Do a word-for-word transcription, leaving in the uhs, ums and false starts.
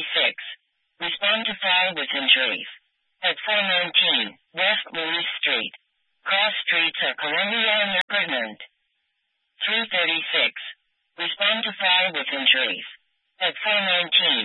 thirty-six. Respond to file with Sharif. At four nineteen, West Louis Street. Cross streets are Columbia and Pregnant. three thirty-six. Respond to file with Sharif. At four nineteen.